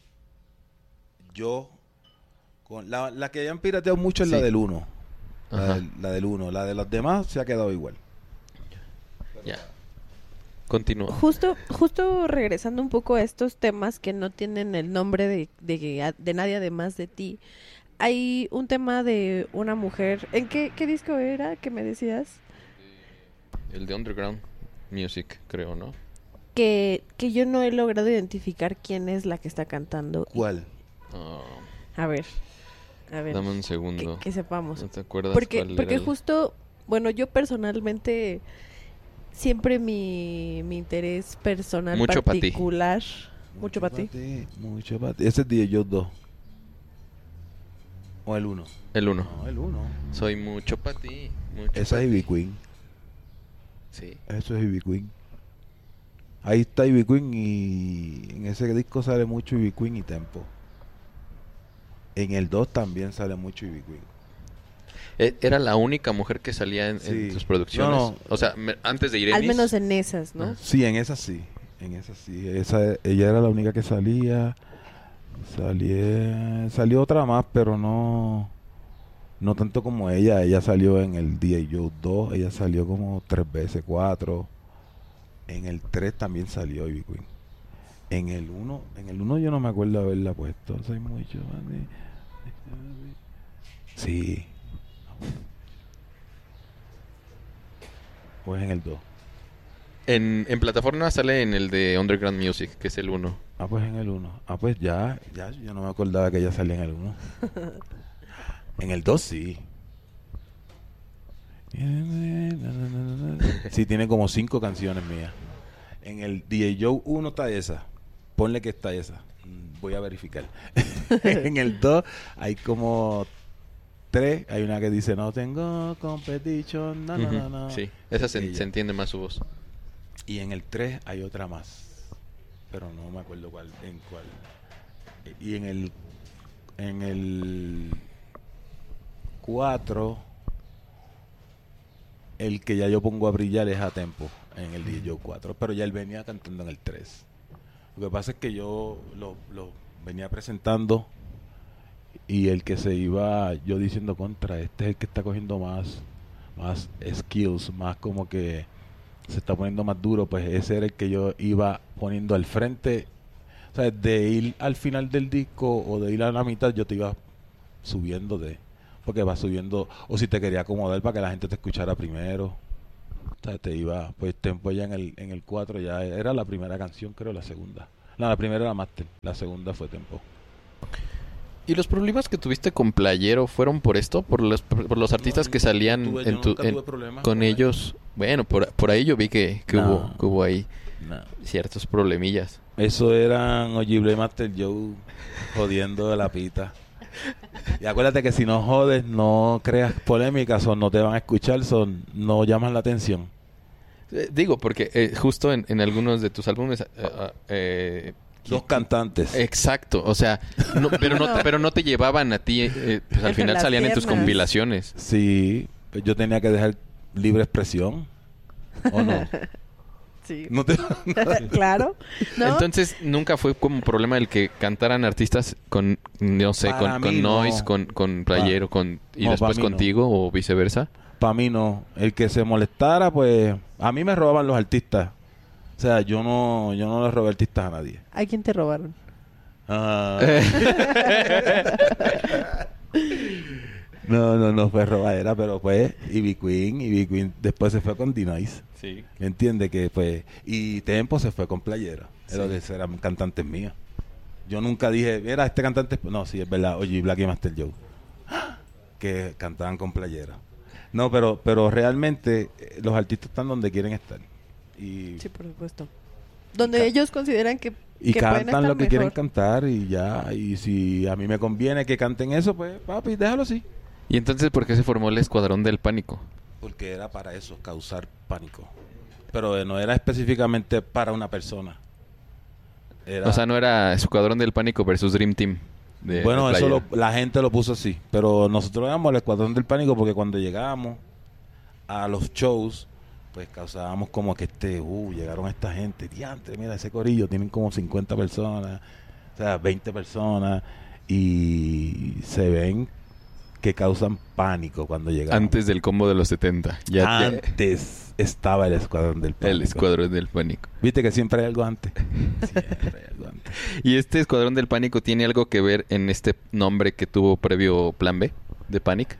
yo con la, la que hayan pirateado mucho es la Sí. del uno. La Ajá. del, la del uno, la de los demás se ha quedado igual. Ya. Continúa. Justo, justo regresando un poco a estos temas que no tienen el nombre de, de, de nadie además de ti. Hay un tema de una mujer. ¿En qué, qué disco era que me decías? El de Underground Music, creo, ¿no? Que, que yo no he logrado identificar quién es la que está cantando. ¿Cuál? Ah, A ver, a ver, dame un que, segundo. que sepamos. ¿No te acuerdas Porque, cuál porque era el- justo, bueno, yo personalmente, siempre mi, mi interés personal Mucho pa' ti. particular, mucho para ti. Mucho para ti. Ese es D J Joe dos. O el uno. El uno. No, el uno. Soy mucho para ti. Mucho Esa pa' es ti. Ivy Queen. Sí. Eso es Ivy Queen. Ahí está Ivy Queen y en ese disco sale mucho Ivy Queen y Tempo. En el dos también sale mucho Ivy Queen. E- Era la única mujer que salía en, en Sí. tus producciones. No, no. O sea, me- antes de Irenis. Al menos en esas, ¿no? Ah. Sí, en esa sí. En esa sí. Esa, ella era la única que salía. Salía, salió otra más, pero no no tanto como ella. Ella salió en el D J Joe dos. Ella salió como tres veces, cuatro. En el tres también salió Ivy Queen. En el uno, en el uno yo no me acuerdo haberla puesto. Soy mucho más de- Sí. Pues en el dos. En, en plataforma sale en el de Underground Music, que es el uno. Ah, pues en el uno. Ah, pues ya, ya, yo no me acordaba que ella salía en el uno. En el dos sí. Sí, tiene como cinco canciones mías. En el D J Joe uno está esa. Ponle que está esa. Mm, Voy a verificar. En el dos hay como tres. Hay una que dice no tengo competition. No, no, no, Ujú, no. Sí, esa se, Ella. se entiende más su voz. Y en el tres hay otra más. Pero no me acuerdo cuál, en cuál. Y en el en el cuatro el que ya yo pongo a brillar es a Tempo en el D J Joe cuatro, pero ya él venía cantando en el tres. Lo que pasa es que yo lo, lo venía presentando y el que se iba yo diciendo contra, este es el que está cogiendo más más skills, más como que se está poniendo más duro, pues ese era el que yo iba poniendo al frente. O sea, de ir al final del disco o de ir a la mitad, yo te iba subiendo de... porque va subiendo, o si te quería acomodar para que la gente te escuchara primero. O sea, te iba, pues Tempo ya en el en el cuatro ya era la primera canción, creo, la segunda. No, la primera era Master, la segunda fue Tempo. ¿Y los problemas que tuviste con Playero fueron por esto? ¿Por los, por los artistas No, que salían no tuve- yo en tu, nunca en- tuve problemas con con ellos? Bueno, por, por ahí yo vi que, que, No. hubo, que hubo ahí No. ciertos problemillas. Eso eran Ojible y Master Joe jodiendo de la pita. Y acuérdate que si no jodes, no creas polémicas o no te van a escuchar, son, no llaman la atención. Eh, digo, porque eh, justo en, en algunos de tus álbumes... eh, eh, eh, Dos cantantes. exacto, o sea, no, pero, no, pero no te llevaban a ti, eh, pues al Entre final las salían en tus piernas. compilaciones. Sí, pues yo tenía que dejar libre expresión. ¿O no? Sí. No te... Claro. ¿No? Entonces, nunca fue como problema el que cantaran artistas con, no sé, Para con, mí con no. Noise, con, con Playero, con, y No, después pa' mí no. contigo o viceversa. Para mí no. El que se molestara, pues... A mí me robaban los artistas. O sea, yo no, yo no le robé artistas a nadie. ¿A quién te robaron? Ah. No, no, no fue robadera, pero pues Ivy Queen, Ivy Queen después se fue con D-Nice. Sí. ¿Me entiendes? Que pues, y Tempo se fue con Playera. Era Sí. de ser eran cantantes míos. Yo nunca dije, mira, este cantante, es-". no, sí, es verdad, oye, Black y Master Joe, que cantaban con Playera. No, pero, pero realmente eh, los artistas están donde quieren estar. Y, Sí, por supuesto. Donde ca- ellos consideran que, y que pueden cantan estar lo que quieren mejor. cantar y ya. Y si a mí me conviene que canten eso, pues, papi, déjalo así. ¿Y entonces por qué se formó el Escuadrón del Pánico? Porque era para eso, causar pánico. Pero eh, no era específicamente para una persona. Era, O sea, no era Escuadrón del Pánico versus Dream Team. De, bueno, de eso Playera. lo- la gente lo puso así. Pero nosotros éramos el Escuadrón del Pánico porque cuando llegábamos a los shows, pues causábamos como que este, uh, llegaron esta gente, diantre, mira ese corillo, tienen como cincuenta personas, o sea, veinte personas, y se ven que causan pánico cuando llegamos. Antes del combo de los setenta. Ya, ya- Antes estaba el Escuadrón del Pánico. el Escuadrón del Pánico. Viste que siempre hay algo antes. Siempre hay algo antes. ¿Y este Escuadrón del Pánico tiene algo que ver en este nombre que tuvo previo Plan B de Panic?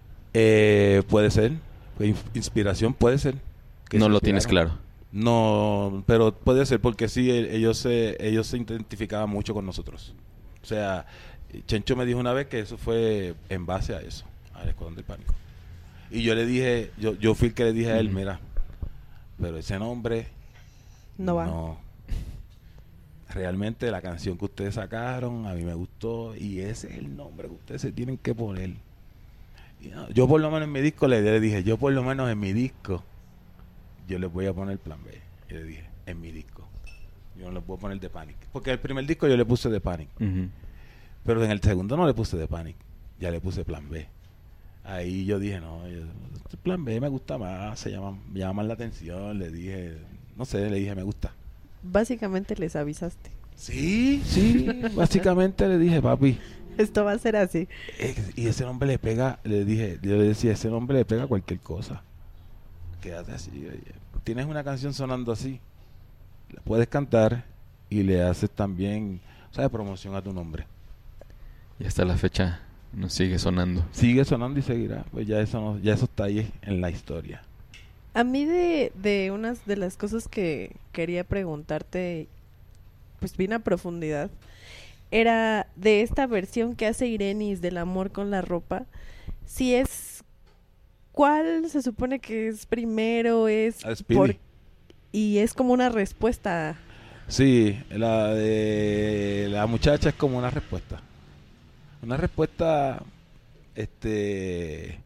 Eh, puede ser. In- Inspiración puede ser. que No se lo tienes inspiraron. claro. No, pero puede ser porque sí, e- ellos se, ellos se identificaban mucho con nosotros. O sea, Chencho me dijo una vez que eso fue en base a eso, al Escuadrón del Pánico. Y yo le dije, yo, yo fui el que le dije a él, Ujú. mira, pero ese nombre No va. no. Realmente la canción que ustedes sacaron a mí me gustó y ese es el nombre que ustedes se tienen que poner. Y no, yo por lo menos en mi disco le, le dije, yo por lo menos en mi disco yo les voy a poner Plan B. Y le dije, en mi disco. Yo no le puedo poner de Panic. Porque el primer disco yo le puse de Panic. Ujú. Pero en el segundo no le puse de Panic. Ya le puse Plan B. Ahí yo dije, no, yo- este Plan B me gusta más, se llama, me llama más la atención. Le dije, no sé, le dije, me gusta. Básicamente les avisaste. Sí, sí, básicamente le dije, papi. Esto va a ser así. eh, y ese nombre le pega, le dije, yo le decía, ese nombre le pega a cualquier cosa. Quédate así. Oye. Tienes una canción sonando así, la puedes cantar y le haces también, ¿sabes? Promoción a tu nombre. Y hasta la fecha nos sigue sonando. Sigue sonando y seguirá. Pues ya eso, no- ya eso está ahí en la historia. A mí de, de unas de las cosas que quería preguntarte, pues bien a profundidad, era de esta versión que hace Irenis del amor con la ropa. Si es, ¿cuál se supone que es primero? Es A Speedy. por, y es como una respuesta. Sí, la de la muchacha es como una respuesta. Una respuesta, este,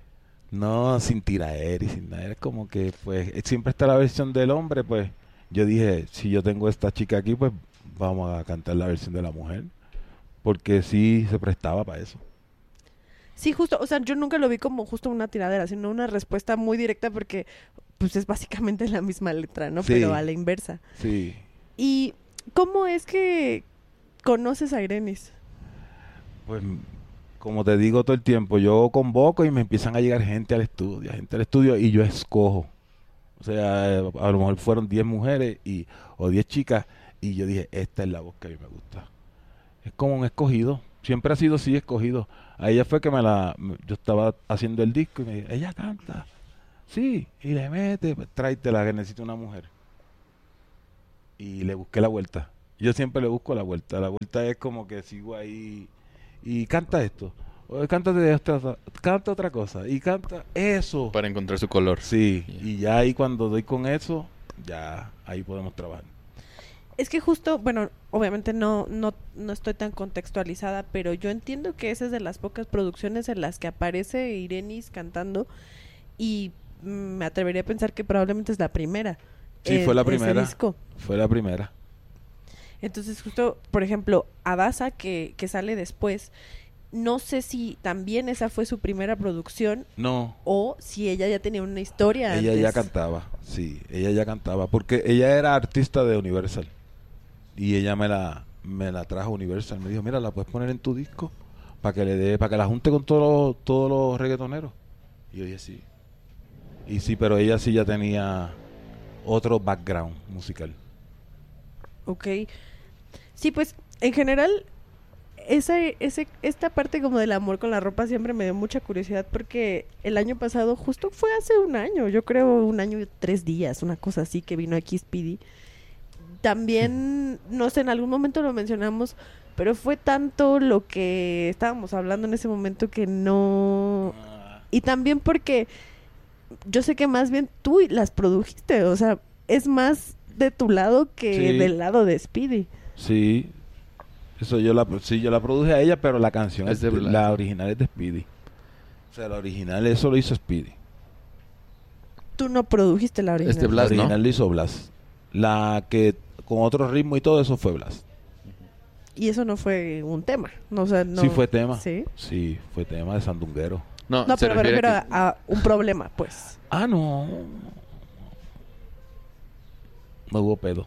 no sin tiraer y sin nada. Es como que, pues, eh, siempre está la versión del hombre, pues. Yo dije, si yo tengo esta chica aquí, pues vamos a cantar la versión de la mujer. Porque sí se prestaba para eso. Sí, justo, o sea, yo nunca lo vi como justo una tiradera, sino una respuesta muy directa porque pues es básicamente la misma letra, ¿no? Sí. Pero a la inversa. Sí. ¿Y cómo es que conoces a Irenis? Pues, como te digo todo el tiempo, yo convoco y me empiezan a llegar gente al estudio, gente al estudio y yo escojo. O sea, eh, a lo mejor fueron diez mujeres y o diez chicas y yo dije, esta es la voz que a mí me gusta. Es como un escogido. siempre ha sido así escogido. A ella fue que me la... Yo estaba haciendo el disco y me dijo, ella canta. Sí, y le mete, tráetela que necesito una mujer. Y le busqué la vuelta. Yo siempre le busco la vuelta. La vuelta es como que sigo ahí y canta esto. O cántate otra, canta otra cosa. Y canta eso. Para encontrar su color. Sí, Yeah. y ya ahí cuando doy con eso, ya ahí podemos trabajar. Es que justo, bueno, obviamente no, no, no estoy tan contextualizada, pero yo entiendo que esa es de las pocas producciones en las que aparece Irenis cantando y mm, me atrevería a pensar que probablemente es la primera. Sí, eh, fue la ese primera. disco. Fue la primera. Entonces justo, por ejemplo, Adasa que, que sale después, no sé si también esa fue su primera producción No, o si ella ya tenía una historia ella antes. ya cantaba. Sí, ella ya cantaba. Porque ella era artista de Universal. Y ella me la, me la trajo a Universal. Me dijo, mira, la puedes poner en tu disco para que le dé, para que la junte con todos los, todos los reggaetoneros. Y yo dije, sí. Y sí, pero ella sí ya tenía otro background musical. Ok. Sí, pues en general ese, ese, esta parte como del amor con la ropa siempre me dio mucha curiosidad porque el año pasado, justo fue hace un año, yo creo un año y tres días, una cosa así, que vino aquí Speedy. También, no sé, en algún momento lo mencionamos, pero fue tanto lo que estábamos hablando en ese momento que no... Y también porque yo sé que más bien tú las produjiste, o sea, es más de tu lado que Sí. del lado de Speedy. Sí, eso yo la, sí, yo la produje a ella, pero la canción, Es es de de- Blas. la original es de Speedy. O sea, la original eso lo hizo Speedy. Tú no produjiste la original. Este Blas, la ¿no? original lo hizo Blas. La que con otro ritmo y todo eso fue Blas. Y eso no fue un tema. No, o sea, no... Sí fue tema. Sí. Sí, fue tema de Sandunguero. No, No, se pero me refiere refiero a a, que- a un problema, pues. Ah, no. No hubo pedo.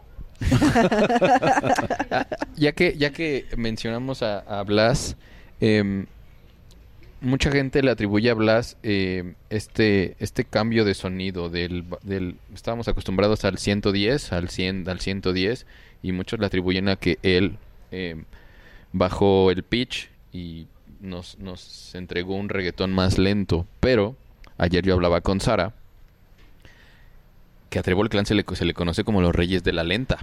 Ya que, ya que mencionamos a, a Blas, em, mucha gente le atribuye a Blas em, este, este cambio de sonido del, del... Estábamos acostumbrados al ciento diez, al cien, al ciento diez, y muchos le atribuyen a que él em, bajó el pitch y nos, nos entregó un reggaetón más lento. Pero ayer yo hablaba con Sara, que a Trébol Clan se le, se le conoce como los reyes de la lenta.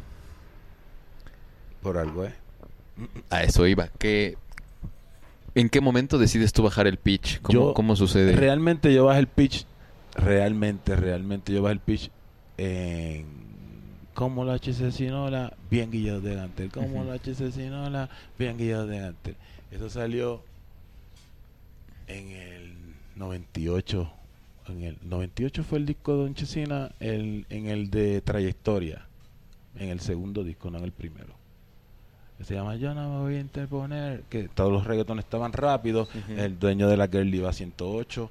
Por algo, ¿eh? A eso iba. ¿Qué, ¿En qué momento decides tú bajar el pitch? ¿Cómo, Yo- cómo sucede? Realmente yo bajé el pitch. Realmente, realmente yo bajé el pitch en... Como la chisesinola, bien guillado de Gantel. Como Ujú. la chisesinola, bien guillado de Gantel. Eso salió en el noventa y ocho. En el noventa y ocho fue el disco de Don Chesina, el, en el de Trayectoria. En el segundo disco, no en el primero. Que se llama Yo no me voy a interponer. Que todos los reggaetones estaban rápidos. Ujú. El dueño de la Girl iba a ciento ocho.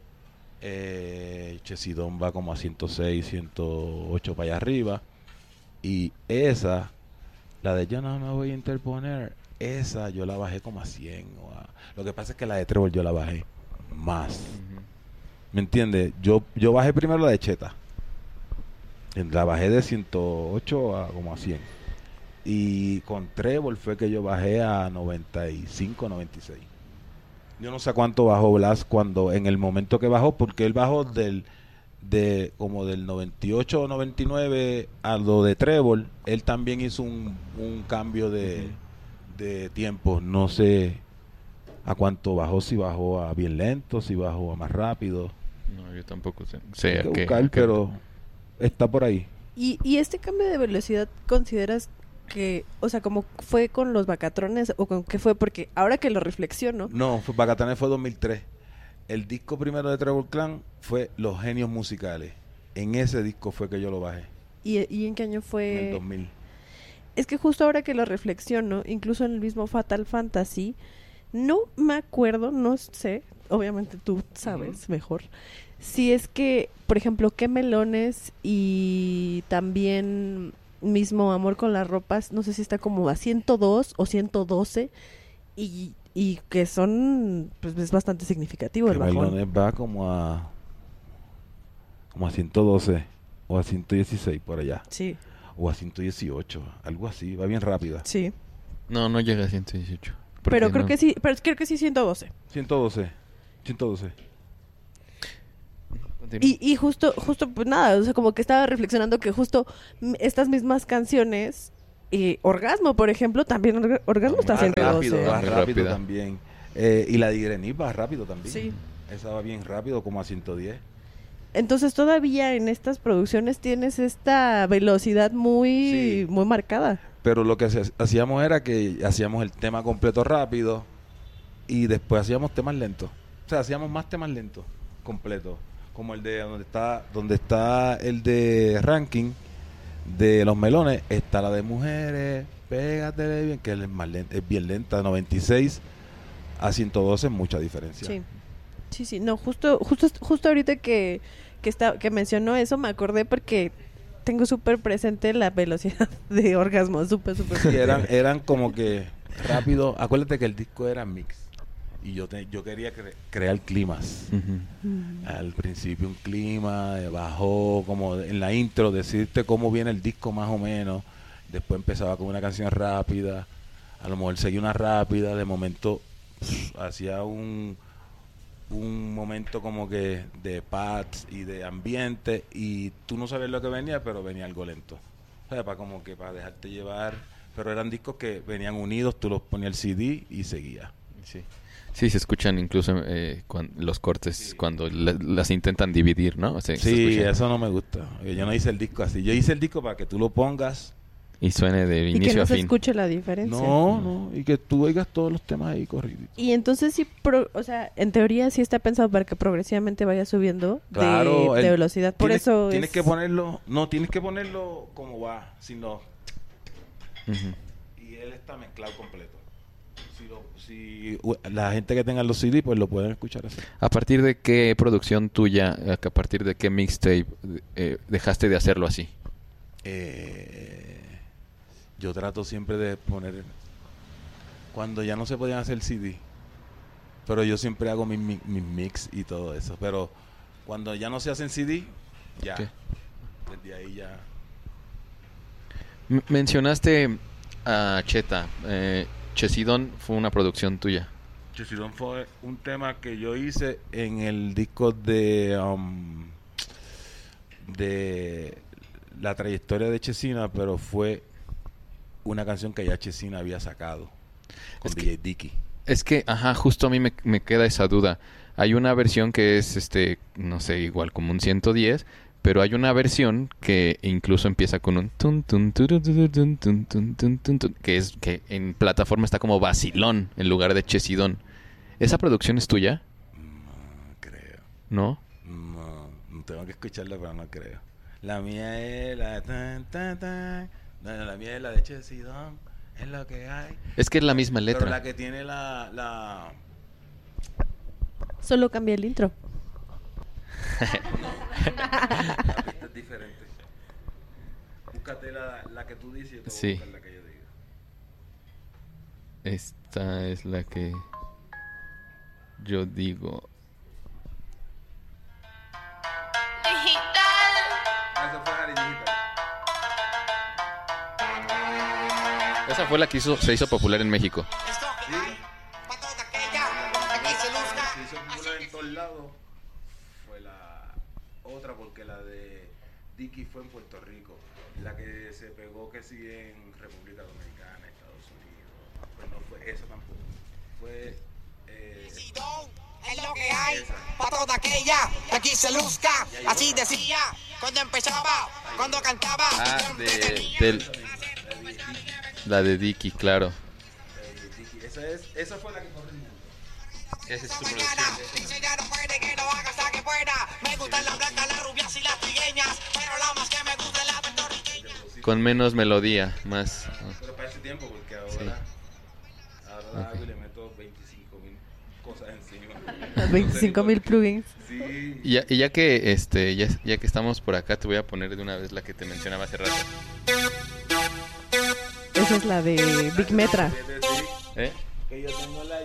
Eh, Chesidón va como a ciento seis, ciento ocho para allá arriba. Y esa, la de Yo no me voy a interponer, esa yo la bajé como a cien. O a... Lo que pasa es que la de Trébol yo la bajé más. Ujú. ¿Me entiendes? Yo, yo bajé primero la de Cheta. La bajé de ciento ocho a como a cien. Y con Trébol fue que yo bajé a noventa y cinco, noventa y seis. Yo no sé cuánto bajó Blas cuando en el momento que bajó, porque él bajó del de como del noventa y ocho o noventa y nueve a lo de Trébol. Él también hizo un, un cambio de, de tiempo. No sé a cuánto bajó, si bajó a bien lento, si bajó a más rápido. No, yo tampoco sé. sé Hay a que qué- buscar, a qué- pero está por ahí. ¿Y, y este cambio de velocidad consideras que, o sea, como fue con los Vacatrones o con qué fue? Porque ahora que lo reflexiono, No, fue Bacatanes fue dos mil tres. El disco primero de Trébol Clan fue Los Genios Musicales. En ese disco fue que yo lo bajé, ¿y, y en qué año fue? en el dos mil. Es que justo ahora que lo reflexiono, incluso en el mismo Fatal Fantasy, no me acuerdo, no sé, obviamente tú sabes mejor, si es que, por ejemplo, Qué Melones y también mismo Amor con las Ropas, no sé si está como a ciento dos o ciento doce y, y que son, pues es bastante significativo el Que bajón. Melones va como a como a ciento doce o a ciento dieciséis por allá, Sí, o a ciento dieciocho, algo así, va bien rápida. sí. No, no llega a ciento dieciocho. ¿Por Pero qué creo no? que sí, pero creo que sí ciento doce. ciento doce. ciento doce. Continúa. Y, y justo, justo, pues nada, o sea, como que estaba reflexionando que justo mm, estas mismas canciones, y Orgasmo, por ejemplo, también Orga- Orgasmo está Más ciento doce. rápido, más Muy rápido rápida. también. Eh, y la de Irene va rápido también. Sí. Esa va bien rápido, como a ciento diez. Entonces todavía en estas producciones tienes esta velocidad muy, Sí. muy marcada. Pero lo que hace- hacíamos era que hacíamos el tema completo rápido y después hacíamos temas lentos. O sea, hacíamos más temas lentos, completos. Como el de donde está, donde está el de ranking de los melones, está la de mujeres, pégate bien, que es, más lenta, es bien lenta, noventa y seis a ciento doce, mucha diferencia. Sí. Sí, sí, no, justo, justo, justo ahorita que, que está, que mencionó eso me acordé porque tengo súper presente la velocidad de Orgasmo, súper, súper Sí, presente. eran, eran como que rápido. Acuérdate que el disco era mix. Y yo te- yo quería cre- crear climas. Ujú. Mm. Al principio un clima, eh, bajó como en la intro, decirte cómo viene el disco más o menos. Después empezaba con una canción rápida. A lo mejor seguía una rápida. De momento pff, hacía un, un momento como que de pads y de ambiente. Y tú no sabías lo que venía, pero venía algo lento. O sea, para como que para dejarte llevar. Pero eran discos que venían unidos, tú los ponías el C D y seguía. Sí. Sí, se escuchan incluso eh, cuan- los cortes Sí. cuando la- las intentan dividir, ¿no? O sea, se Sí, escucha- eso no me gusta. Yo no hice el disco así. Yo hice el disco para que tú lo pongas. Y suene de Y que inicio no a se fin. escuche la diferencia. No, no. Y que tú oigas todos los temas ahí corriditos. Y entonces sí, pro- o sea, en teoría sí está pensado para que progresivamente vaya subiendo de- Claro, de, el- velocidad. Por tienes, eso Tienes es- que ponerlo... No, tienes que ponerlo como va. Sino... Ujú. Y él está mezclado completo. Si, lo, si u- la gente que tenga los C D, pues lo pueden escuchar así. ¿A partir de qué producción tuya, a a partir de qué mixtape eh, dejaste de hacerlo así? Eh, yo trato siempre de poner... Cuando ya no se podían hacer C D. Pero yo siempre hago mis mi, mis mix y todo eso. Pero cuando ya no se hacen C D, ya. ¿Qué? Desde ahí ya... M- mencionaste a Cheta. Eh, Chesidón fue una producción tuya. Chesidón fue un tema que yo hice en el disco de... um, de la trayectoria de Chesina, pero fue una canción que ya Chesina había sacado con Es que- D J Dicky. Es que, ajá, justo a mí me, me queda esa duda. Hay una versión que es, este, no sé, igual como un ciento diez, pero hay una versión que incluso empieza con un tun, tun, turu, turu, tun, tun, tun, tun, tun, tun, que es que en plataforma está como vacilón en lugar de Chesidón. ¿Esa producción es tuya? No creo. ¿No? No, no tengo que escucharla, pero no creo. La mía es la tan, tan, tan. No, la mía es la de Chesidón. Es lo que hay. Es que es la misma Pero letra. la que tiene la... la... Solo cambia el intro. La pista es diferente. Búscate la, la que tú dices y yo te voy Sí. a buscar la que yo digo. Esta es la que yo digo. Ah, esa fue Harry Digital. Esa fue la que hizo, se hizo popular en México. Sí. La que se hizo popular en todos lados fue la otra, porque la de Dicky fue en Puerto Rico. La que se pegó que sí en República Dominicana, Estados Unidos. Pues no fue esa tampoco. Fue... Eh, Es lo que hay para toda aquella que aquí se luzca. Así decía cuando empezaba, cuando cantaba. Ah, de, del- la de Dicky, claro. eh, Dicky. Esa, es, esa fue la que corre el mundo. Esa es su Mañana dice ya no puede que lo haga hasta que pueda. Me gustan las blancas, las rubias y las trigueñas, pero la más que me gusta es la puertorriqueña. Con menos melodía, más. Pero para ese tiempo, porque ahora, Sí. ahora la hago Ok. y le meto veinticinco mil cosas encima. veinticinco mil plugins. Sí. Y ya, y ya que este, ya, ya que estamos por acá, te voy a poner de una vez la que te mencionaba hace rato. Esa es la de Big Metra. Sí, ¿Eh? que yo tengo la